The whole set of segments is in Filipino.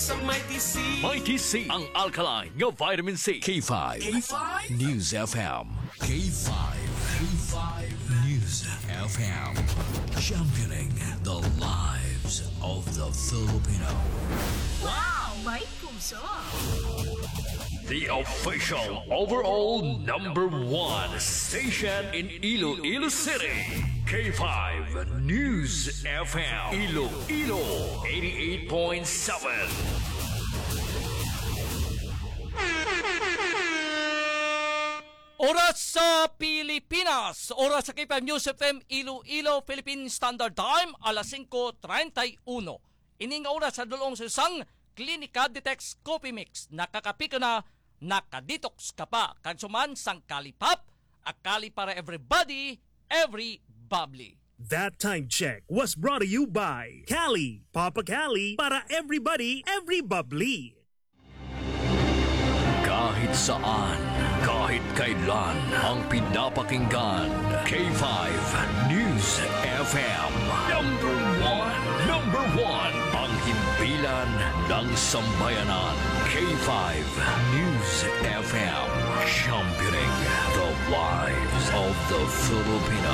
Sa Mighty C. Mighty C, ang alkaline ng vitamin C. K5. K5? News FM. K5. K5 News FM. Championing the lives of the Filipino. Wow! May puso! The official overall #1 station in Iloilo City. K5 News FM. Iloilo 88.7. Oras sa Pilipinas, oras sa K5 News FM Iloilo Philippine Standard Time, alas 5:31. Ining oras sa dulong sa isang Klinika Detox Coffee Mix. Nakakapika na, nakadetox ka pa. Kagsuman sang kalipap, akali para everybody, every bubbly. That time check was brought to you by Cali. Papa Cali, para everybody, every bubbly. Kahit saan, kahit kailan, ang pinapakinggan. K5 News FM. Number one, ang himpilan ng sambayanan. K5 News FM. Championing the lives of the Filipino.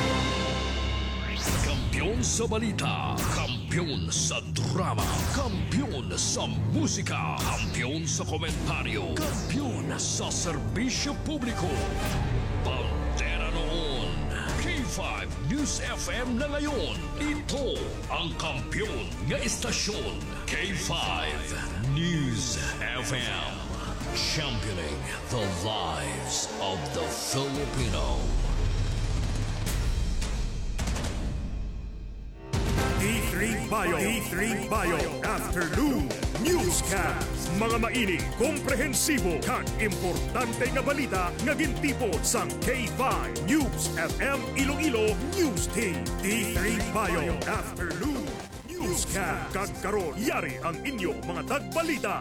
Kampiyon sa balita, kampiyon sa drama, kampiyon sa musika, kampiyon sa komentaryo, kampiyon sa serbisyo publiko. Pantera noon, K5 News FM na ngayon. Ito ang kampiyon nga istasyon, K5 News FM. Championing the lives of the Filipino. D3 Bio Afternoon Newscast. Mga mainit, komprehensibo kag importante nga balita nga gintipon sang K5 News FM Iloilo News Team. D3 Bio Afternoon Newscast. Kag karon yari ang inyong mga tagbalita.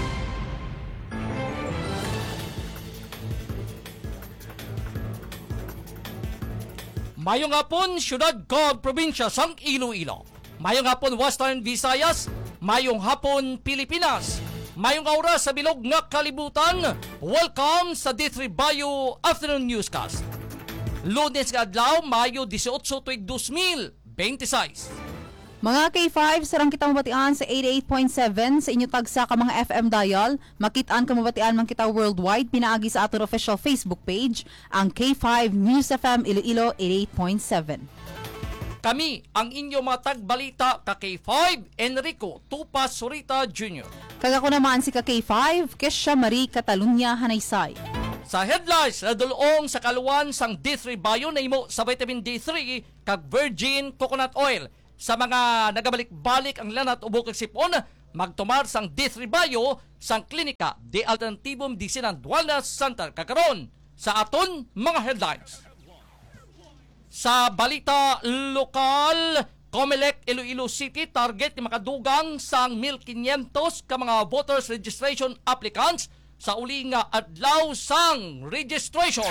Mayong hapon, syudad kag probinsya sang Iloilo. Mayong hapon, Western Visayas. Mayong hapon, Pilipinas. Mayong oras sa bilog nga kalibutan. Welcome sa D3 Bio Afternoon Newscast. Lunes nga adlaw, Mayo 18, tuig 2026. Mga K5, sarang kita mabatian sa 88.7 sa inyo tagsa ka mga FM dial. Makitaan ka mabatian man kita worldwide. Pinaagi sa ating official Facebook page, ang K5 News FM Iloilo 88.7. Kami ang inyo mga tagbalita ka K5, Enrico Tupas Surita Jr. Kaga ko naman si ka K5, Kesha Marie Catalunya Hanaysay. Sa headlines na dulong sa kaluwan sang D3 Bio na imo sa vitamin D3 kag virgin coconut oil. Sa mga nagabalik-balik ang lanat ubok kag sipon, magtumar sang D3 Bio sang Klinika de Alternatibum Medicinal Wellness Center kakaron sa aton mga headlines. Sa balita lokal, Comelec Iloilo City target ni makadugang sang 1,500 ka mga voters registration applicants sa uli nga adlaw sang registration.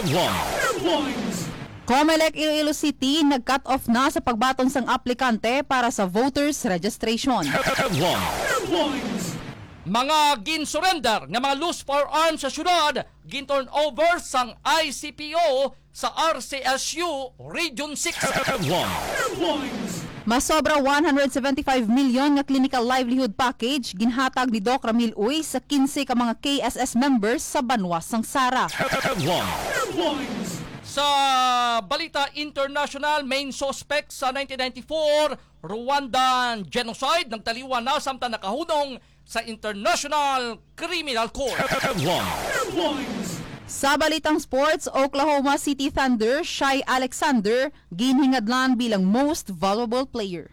Comelec Iloilo City nag-cut off na sa pagbaton sang aplikante para sa voters registration. Mga gin-surrender nga mga loose firearms sa syudad gin-turn over sang ICPO sa RCSU Region 6. Masobra 175 million nga clinical livelihood package ginhatag ni Doc Ramil Uy sa 15 ka mga KSS members sa Banwas sang Sara. Sa balita international, main suspect sa 1994 Rwandan genocide nagtaliwan na samtang nakahunong sa International Criminal Court. Sa balitang sports, Oklahoma City Thunder Shai Alexander ginhingadlan bilang most valuable player.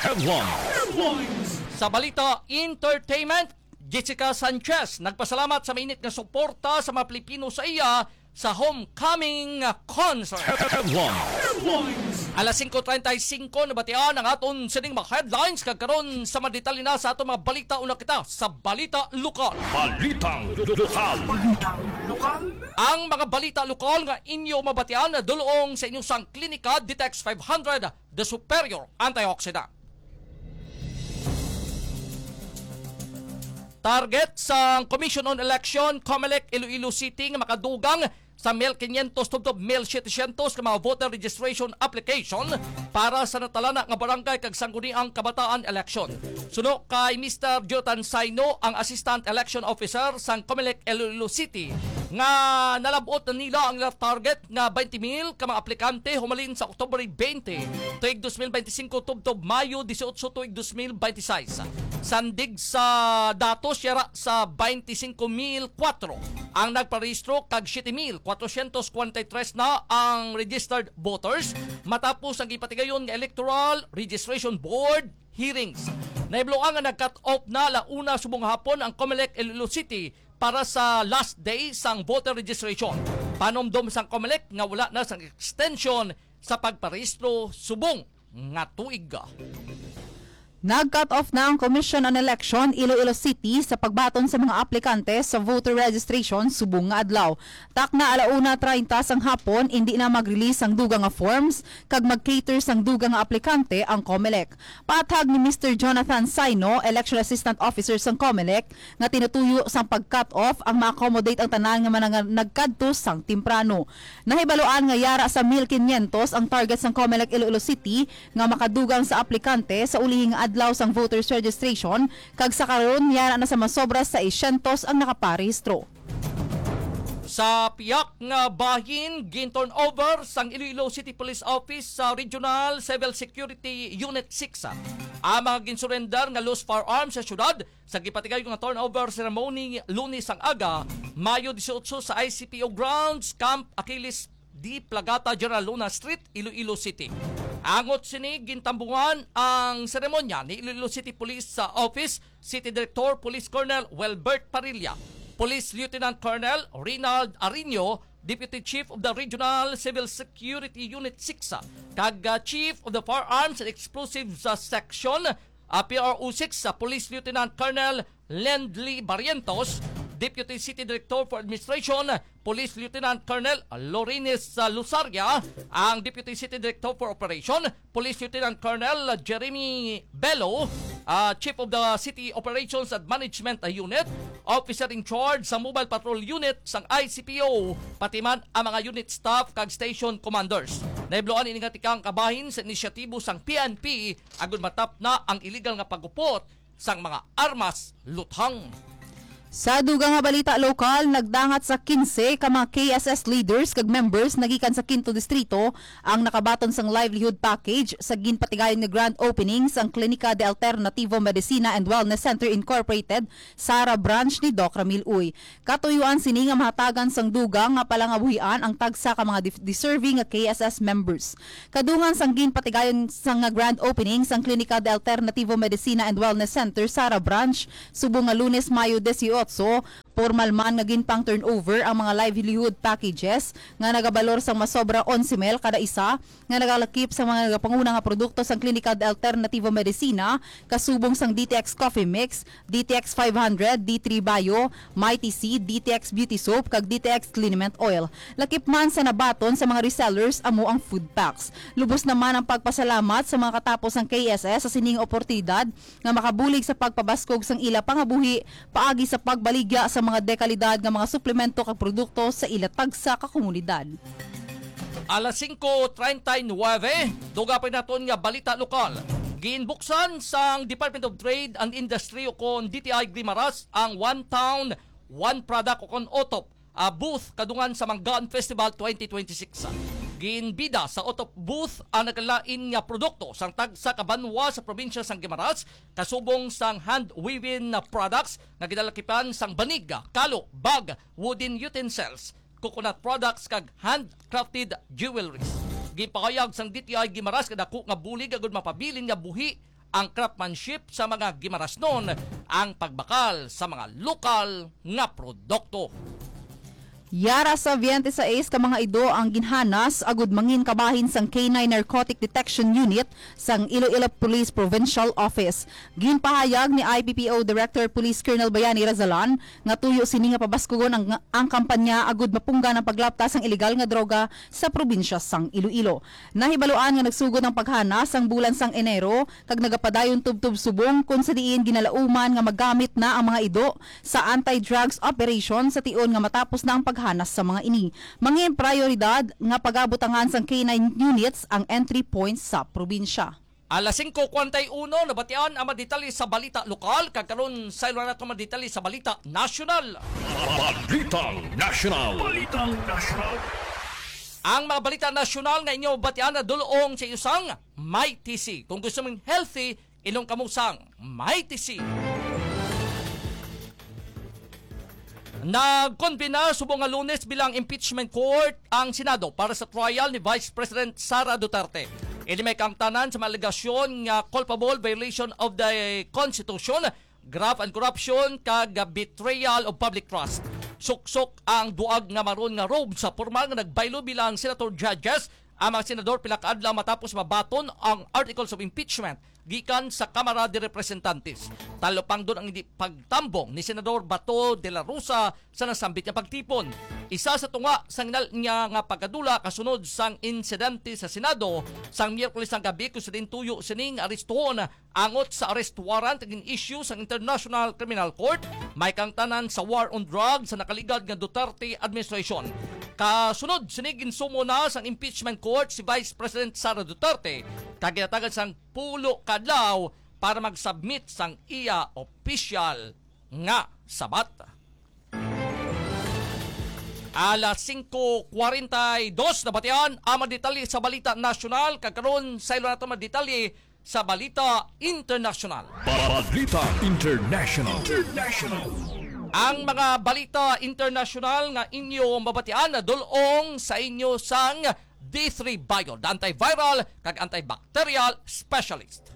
Sa balita entertainment, Jessica Sanchez nagpasalamat sa mainit nga suporta sa mga Pilipino sa iya sa homecoming concert. Alas 5:35 nabatian ang aton sining mga headlines kagkaron sa madetalye na sa atong mga balita. Una kita sa balita lokal. Balitang lokal. Ang mga balita lokal nga inyo mabatian na dulong sa inyong sang Klinika Detox 500 The Superior Antioxidant. Target sa Commission on Election, COMELEC Iloilo City nga makadugang sa 1,500 tubtob 1,700 ka mga voter registration application para sa natalana nga barangay kag sangguniang kabataan election. Suno kay Mr. Jonathan Saino, ang Assistant Election Officer sa COMELEC Iloilo City, nga nalabot na nila ang target nga 20,000 ka mga aplikante humalin sa Oktubre 20 tuig 2025 tubtob Mayo 18 tuig 2026. Sandig sa datos yara sa 25,004 ang nagparehistro kag 7,443 na ang registered voters matapos ang ipatigayon nga Electoral Registration Board hearings. Naibloang nga nag-cut off na launa subong hapon ang COMELEC Iloilo City para sa last day sang voter registration. Panomdom sang COMELEC nga wala na sang extension sa pagparehistro subong nga tuig. Nag-cut off na ang Commission on Election Iloilo City sa pagbaton sa mga aplikante sa voter registration subong nga adlaw. Takna 1:30 sang hapon hindi na mag-release ang dugang nga forms kag mag-cater sang dugang nga aplikante ang COMELEC. Patag ni Mr. Jonathan Saino, Election Assistant Officer sang COMELEC, nga tinutuyo sang pag-cut off ang ma-accommodate ang tanan nga nagkadto sang timprano. Nahibaluan nga yara sa 1,500 ang target sang COMELEC Iloilo City nga makadugang sa aplikante sa ulihing adlaw sang voters registration kag sa karon yara na sa masobra sa 600 ang nakaparehistro. Sa piyak nga bahin, gin-turn over sang Iloilo City Police Office sa Regional Civil Security Unit 6 ang mga ginsurrender nga loose firearms sa syudad sa gipatigay nga turnover ceremony Lunes ang aga, Mayo 18 sa ICPO Grounds, Camp Achilles D. Plagata, General Luna Street, Iloilo City. Angot sini gintambungan ang seremonya ni Iloilo City Police Office City Director Police Colonel Welbert Parilla, Police Lieutenant Colonel Rinald Arino, Deputy Chief of the Regional Civil Security Unit 6, kag Chief of the Firearms and Explosives Section, PRO 6, Police Lieutenant Colonel Lendley Barrientos, Deputy City Director for Administration, Police Lieutenant Colonel Lorines Lusaria, ang Deputy City Director for Operation, Police Lieutenant Colonel Jeremy Bello, Chief of the City Operations and Management Unit, Officer in Charge sa Mobile Patrol Unit sang ICPO, pati man ang mga unit staff kag station commanders. Naibloan ini nga tikang kabahin sa inisyatibo sang PNP agud matap na ang illegal nga pagupot sang mga armas luthang. Sa dugang nga balita lokal, nagdangat sa 15 ka mga KSS leaders kag members nagikan sa 5 distrito ang nakabaton sang livelihood package sa ginpatigayon nga grand opening sang Klinika de Alternativo Medicina and Wellness Center Incorporated, Sara Branch ni Doc Ramil Uy. Katuyuan sini nga mahatagan sang dugang nga palangabuhian ang tagsa ka mga deserving nga KSS members. Kadungan sang ginpatigayon sang grand opening sang Klinika de Alternativo Medicina and Wellness Center, Sara Branch, subong nga Lunes, Mayo 18, formal man nga ginpang turnover ang mga livelihood packages nga nagabalor sang masobra 11,000 kada isa nga nagalakip sa mga panguna nga produkto sang Klinika de Alternativo Medicina kasubong sang DTX Coffee Mix, DTX 500, D3 Bio, Mighty C, DTX Beauty Soap kag DTX Liniment Oil. Lakip man sa nabaton sa mga resellers amo ang food packs. Lubos naman ang pagpasalamat sa mga katapos ng KSS sa sining oportunidad nga makabulig sa pagpabaskog sang ila pangabuhi paagi sa pagbaligya sa mga dekalidad nga mga suplemento kag produkto sa ilatag sa kakomunidad. Alas 5:39, dugapin naton nga balita lokal. Ginbuksan sang Department of Trade and Industry o kon DTI Guimaras ang One Town, One Product o kon OTOP booth kadungan sa Manggaan Festival 2026. Ginbida sa OTOP booth ang naglain nga produkto sang tagsa ka banwa sa probinsya sang Guimaras kasubong sang hand-woven products nga gidalakipan sang banig, kalo, bag, wooden utensils, coconut products kag handcrafted jewelries. Ginpakayag sang DTI Guimaras kadako nga bulig agud mapabilin nga buhi ang craftsmanship sa mga Guimarasnon ang pagbakal sa mga lokal nga produkto. Yara sa 26 ka mga ido ang ginhanas agud mangin kabahin sang K9 Narcotic Detection Unit sang Iloilo Police Provincial Office. Ginpahayag ni IPPO Director Police Colonel Bayani Razalan nga tuyo sini nga pabaskugon ang kampanya agud mapungga ng paglaptas sang ilegal nga droga sa probinsya sang Iloilo. Nahibaluan nga nagsugod ang paghanas sang bulan sang Enero kag nagapadayon tubtub subong kun sa diin ginalauman nga magamit na ang mga ido sa anti-drugs operation sa tion nga matapos na ang paghanas sa mga ini. Mangin prioridad nga pagabutangan sang K9 units ang entry points sa probinsya. Alas 5:41 nabatian ang madetali sa balita lokal kagkaron sa ilo nato madetali sa balita nasyonal. Balitang National. Ang mga balita nasyonal nga inyo batian na dulong sa isang May TC. Kung gusto mong healthy, inong kamusang May TC. Nagkonbina subong nga Lunes bilang impeachment court ang Senado para sa trial ni Vice President Sara Duterte. Ini may kangtanan sa mga alegasyon nga culpable violation of the Constitution, graft and corruption kag betrayal of public trust. Suksok ang duag nga maron nga robe sa formal nga nagbaylo bilang senator judges ang mga senador pila ka adlaw matapos mabaton ang articles of impeachment gikan sa Kamara de Representantes. Talo pang doon ang hindi pagtambong ni Senador Bato de la Rosa sa nasambit nga pagtipon. Isa sa tunga sang niya nga pagkadula kasunod sang insidente sa Senado sang Miyerkules ang gabi kung sa tuyo sining arestuhon angot sa arrest warrant agin issue sang International Criminal Court may kangtanan sa war on drugs sa nakaligad nga Duterte administration. Kasunod sinigin sumo na sang impeachment court si Vice President Sara Duterte kaginatagan sang pulo kadlaw para mag-submit sang iya official nga sabat. Alas 5:42 nabatian ang madetali sa balita nasyonal kagkaron sa ilo nato madetali sa balita international. Balita International. Ang mga balita international nga inyo mabatian na dulong sa inyo sang D3 Bio, antiviral kag antibacterial specialist.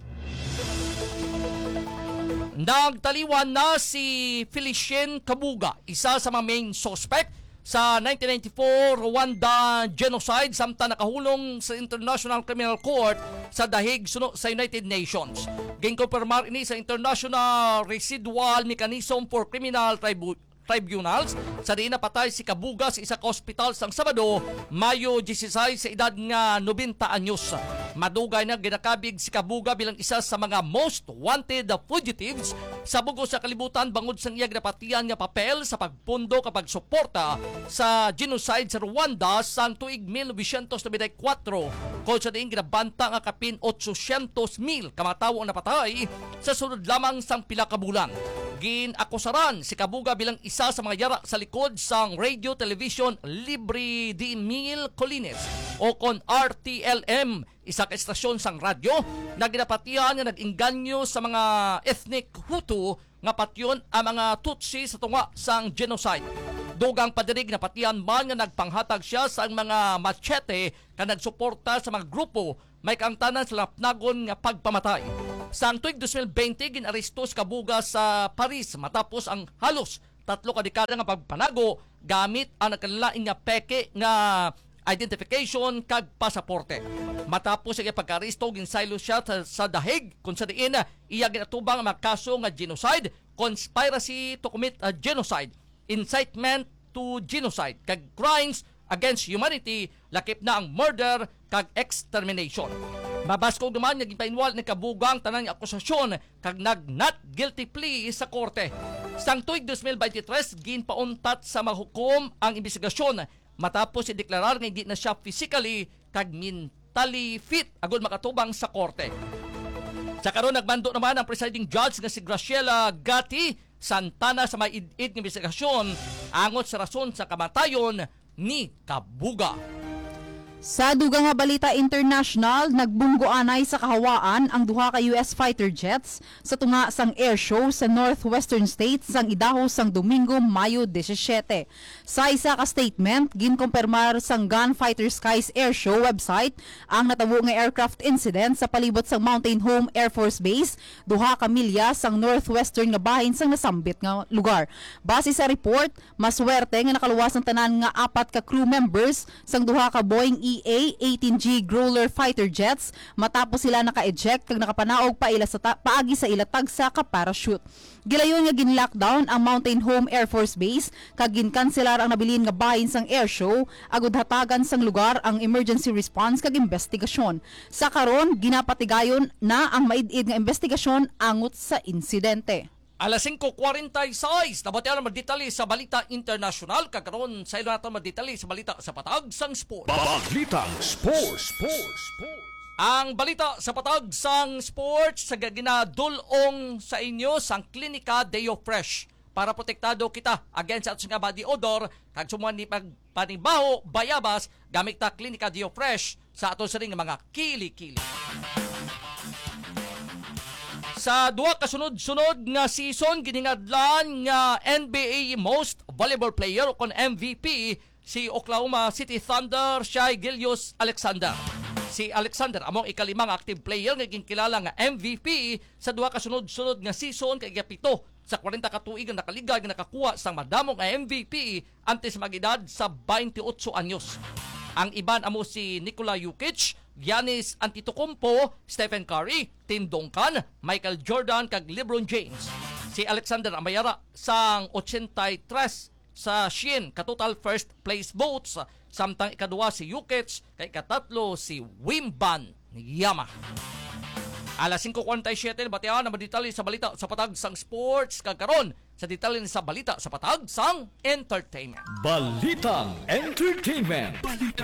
Nagtaliwan na si Felicien Kabuga, isa sa mga main suspect sa 1994 Rwanda genocide samtang nakahulong sa International Criminal Court sa dahig suno sa United Nations. Ginkonfirmar ini sa International Residual Mechanism for Criminal Tribunals sa diin napatay si Kabuga sa isa ka ospital sang Sabado, Mayo 16 sa edad nga 90 anyos. Madugay na ginakabig si Kabuga bilang isa sa mga most wanted fugitives sa bugos sa kalibutan bangod sang iya ginapatian nga papel sa pagpundo kapag suporta sa genocide sa Rwanda sa tuig 1994 kung sa diin ginabanta nga kapin 800,000 kamatawo ang napatay sa sunod lamang sang pila ka bulan. Ginakusaran si Kabuga bilang isa sa mga yara sa likod sang Radio Television Libre de Mil Colines o kon RTLM, isa ka estasyon sang radyo na ginapatian nga nag-inganyo sa mga ethnic Hutu nga patyon ang mga Tutsi sa tunga sang genocide. Dugang padirig na patian man nga nagpanghatag siya sa mga machete ka nagsuporta sa mga grupo may kaangtanan sa lapnagon nga pagpamatay. Sa tuig 2020, ginaresto si Kabuga sa Paris matapos ang halos 3 ka dekada nga pagpanago gamit ang nakalain nga peke nga identification kag pasaporte. Matapos ang pagkaresto, ginsaylo siya sa dahig kung sa diin iya ginatubang ang mga kaso nga genocide, conspiracy to commit a genocide, incitement to genocide, kag crimes against humanity, lakip na ang murder kag extermination. Mabaskog naman nga gipainwal ni Kabuga ang tanang akusasyon kag nag-not guilty plea sa korte. Sang tuig 2023 ginpauntat sa mahukom ang investigasyon matapos ideklarar nga hindi na siya physically kag mentally fit agud makatubang sa korte. Sa karon nagmando naman ang presiding judge nga si Graciela Gatti Santana sa may id nga investigasyon angot sa rason sa kamatayon ni Kabuga. Sa dugang nga balita international, nagbunggoanay sa kahawaan ang duha ka US fighter jets sa tunga sang air show sa northwestern states sang Idaho sang Domingo, Mayo 17. Sa isa ka statement, ginkumpirmar sang Gunfighter Skies Air Show website ang natabo nga aircraft incident sa palibot sang Mountain Home Air Force Base, duha ka milya sang northwestern nga bahin sang nasambit nga lugar. Base sa report, maswerte nga nakaluwas ang tanan nga 4 ka crew members sang duha ka Boeing EA-18G Growler fighter jets matapos sila naka-eject kag nakapanaog paagi sa ilatag sa ka-parachute. Gilayon nga gin-lockdown ang Mountain Home Air Force Base kag ginkanselar ang nabilin nga bahin sang air show agud hatagan sang lugar ang emergency response kag investigasyon. Sa karon ginapatigayon na ang maid-id nga investigasyon angot sa insidente. Alas 5:46, nabatian ang maditali sa balita international. Kagkaroon sa ilo natin maditali sa balita sa patag sang sport. Balitang Sports. Ang balita sa patag sang sports sa ginadulong sa inyo sang Klinika Deo Fresh para protektado kita against sa atos nga body odor kag sumuan ni pagpanibaho bayabas gamit ta Klinika Deo Fresh sa atos ring mga kili-kili. Sa duha kasunod-sunod nga season, giningadlan nga NBA Most Valuable Player o kon MVP si Oklahoma City Thunder Shai Gilgeous-Alexander. Si Alexander among ikalimang active player nga ginkilala nga MVP sa duha kasunod-sunod nga season kay gapito sa 40 ka tuig nga nakaliga nga nakakuha sang madamo nga MVP antes mag-edad sa 28 anyos. Ang iban amo si Nikola Jokic, Giannis Antetokounmpo, Stephen Curry, Tim Duncan, Michael Jordan kag LeBron James. Si Alexander ang mayara sang 83 sa Shin ka total first place votes, samtang ikaduha si Jokic kay ikatatlo si Wimban Yama. Alas 5:47 batian na maditali sa balita sa patag sang sports kagkaron sa detalye sa balita sa patag sang entertainment. Balitang Entertainment.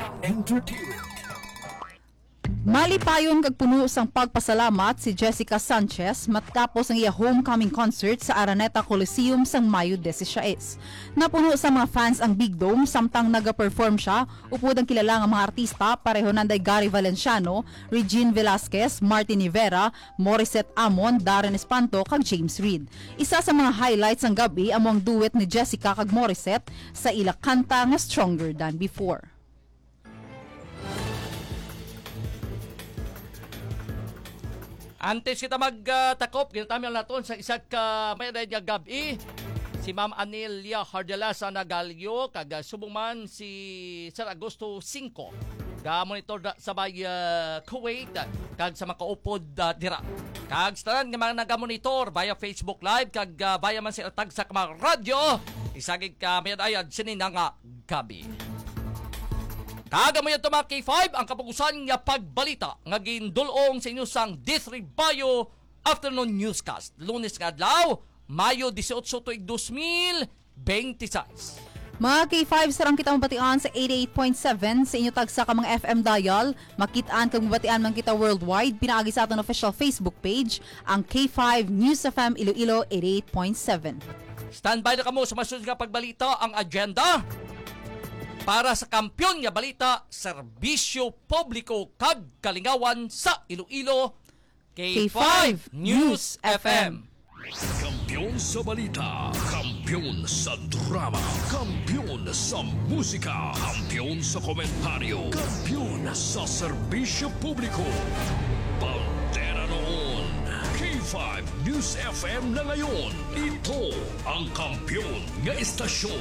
Malipayon kag puno sang pagpasalamat si Jessica Sanchez matapos ang iya homecoming concert sa Araneta Coliseum sang Mayo 16. Napuno sa mga fans ang Big Dome samtang naga-perform siya upod ang kilala nga mga artista pareho nanday Gary Valenciano, Regine Velasquez, Martin Rivera, Morissette Amon, Darren Espanto kag James Reid. Isa sa mga highlights ang gabi among duet ni Jessica kag Morissette sa ila kanta nga Stronger Than Before. Antes kita magtakop, ginatamil naton sa isa ka may nga gabi. Si Ma'am Anelia Hardalasa Nagalio, kag subong man si Sir Agosto 5. Ga-monitor sa bay Kuwait, kag sa makaupod dira. Kag sa tanan nga mga naga-monitor via Facebook Live, kag via man sila tag sa mga radyo, isagig ka may ayad sinin nga gabi. Kagamayad to mga K5 ang kapugusan nga pagbalita nga gindulong sa inyo sang D3 Bayo Afternoon Newscast. Lunes nga adlaw, Mayo 18 tuig 2026. Mga K5 sarang kita mabatian sa 88.7 sa inyo tagsa ka mga FM dial. Makitaan kag mabatian man kita worldwide. Pinaagi sa aton official Facebook page ang K5 News FM Iloilo 88.7. Standby na kamo sa masunod nga pagbalita ang agenda. Para sa kampyon nga balita, serbisyo publiko kag kalingawan sa Iloilo, K5 News FM. Kampiyon sa balita, kampiyon sa drama, kampiyon sa musika, kampiyon sa komentaryo, kampiyon sa serbisyo publiko. Pantera noon, K5 News FM na ngayon. Ito ang kampiyon nga istasyon.